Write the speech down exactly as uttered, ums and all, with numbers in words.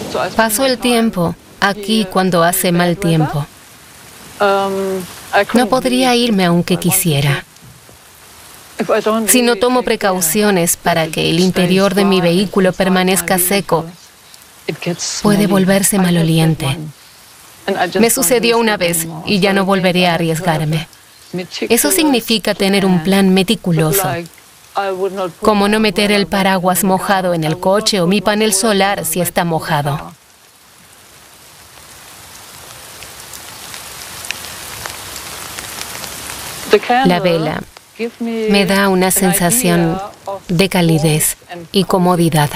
Paso el tiempo aquí cuando hace mal tiempo. No podría irme aunque quisiera. Si no tomo precauciones para que el interior de mi vehículo permanezca seco, puede volverse maloliente. Me sucedió una vez y ya no volveré a arriesgarme. Eso significa tener un plan meticuloso, como no meter el paraguas mojado en el coche o mi panel solar si está mojado. La vela me da una sensación de calidez y comodidad.